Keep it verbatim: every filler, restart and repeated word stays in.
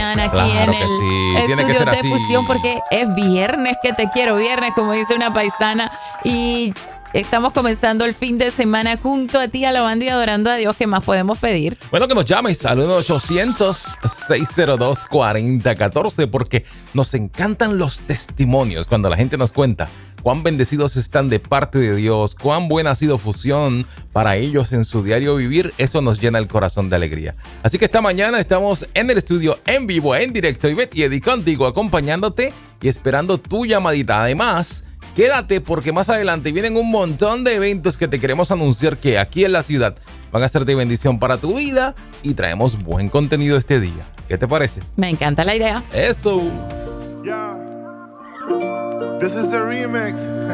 mañana aquí Claro en que el sí. Tiene que estudio ser de así. Fusión, porque es viernes que te quiero, viernes, como dice una paisana. Y estamos comenzando el fin de semana junto a ti, alabando y adorando a Dios. ¿Qué más podemos pedir? Bueno, que nos llames al uno ochocientos, seis cero dos, cuatro cero uno cuatro, porque nos encantan los testimonios cuando la gente nos cuenta cuán bendecidos están de parte de Dios, cuán buena ha sido Fusión para ellos en su diario vivir. Eso nos llena el corazón de alegría. Así que esta mañana estamos en el estudio en vivo, en directo, Ivette y Eddie contigo, acompañándote y esperando tu llamadita. Además, quédate porque más adelante vienen un montón de eventos que te queremos anunciar que aquí en la ciudad van a ser de bendición para tu vida y traemos buen contenido este día. ¿Qué te parece? Me encanta la idea. Eso. Yeah. This is the remix.